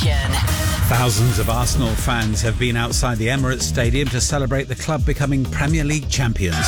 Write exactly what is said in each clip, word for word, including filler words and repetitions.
Nation. Thousands of Arsenal fans have been outside the Emirates Stadium to celebrate the club becoming Premier League champions.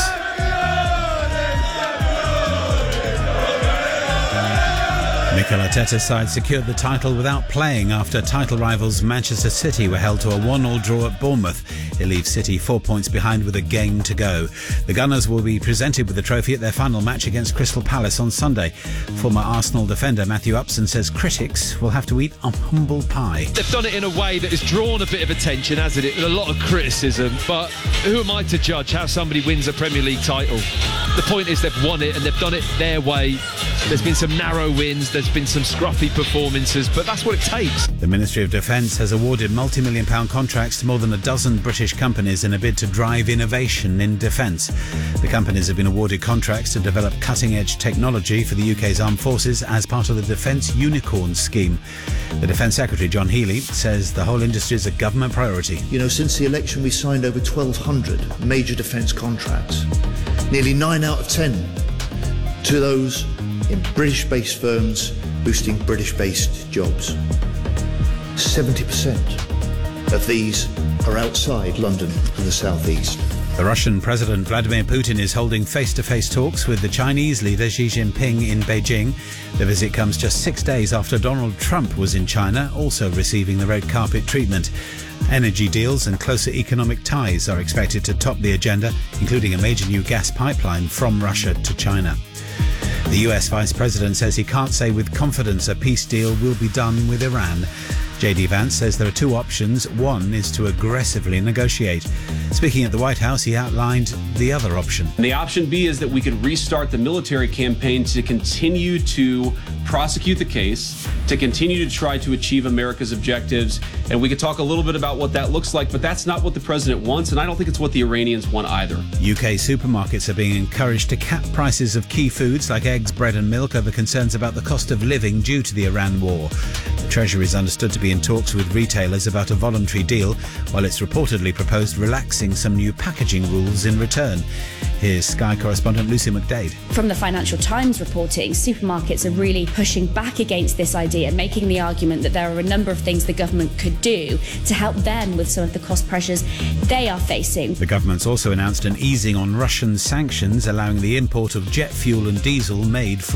Mikel Arteta's side secured the title without playing after title rivals Manchester City were held to a one all draw at Bournemouth. It leaves City four points behind with a game to go. The Gunners will be presented with the trophy at their final match against Crystal Palace on Sunday. Former Arsenal defender Matthew Upson says critics will have to eat a humble pie. They've done it in a way that has drawn a bit of attention, hasn't it? With a lot of criticism. But who am I to judge how somebody wins a Premier League title? The point is they've won it and they've done it their way. There's been some narrow wins, there's been some scruffy performances, but that's what it takes. The Ministry of Defence has awarded multi-million pound contracts to more than a dozen British companies in a bid to drive innovation in defence. The companies have been awarded contracts to develop cutting-edge technology for the U K's armed forces as part of the Defence Unicorn scheme. The Defence Secretary, John Healey, says the whole industry is a government priority. You know, since the election we signed over twelve hundred major defence contracts. Nearly nine out of ten to those in British-based firms, boosting British-based jobs. seventy percent of these are outside London and the South East. The Russian President Vladimir Putin is holding face-to-face talks with the Chinese leader Xi Jinping in Beijing. The visit comes just six days after Donald Trump was in China, also receiving the red carpet treatment. Energy deals and closer economic ties are expected to top the agenda, including a major new gas pipeline from Russia to China. The U S Vice President says he can't say with confidence a peace deal will be done with Iran. J D Vance says there are two options. One is to aggressively negotiate. Speaking at the White House, he outlined the other option. And the option B is that we could restart the military campaign to continue to prosecute the case, to continue to try to achieve America's objectives. And we could talk a little bit about what that looks like, but that's not what the president wants, and I don't think it's what the Iranians want either. U K supermarkets are being encouraged to cap prices of key foods like eggs, bread and milk over concerns about the cost of living due to the Iran war. The Treasury is understood to be in talks with retailers about a voluntary deal, while it's reportedly proposed relaxing some new packaging rules in return. Here's Sky correspondent Lucy McDade. From the Financial Times reporting, supermarkets are really pushing back against this idea, making the argument that there are a number of things the government could do to help them with some of the cost pressures they are facing. The government's also announced an easing on Russian sanctions, allowing the import of jet fuel and diesel made from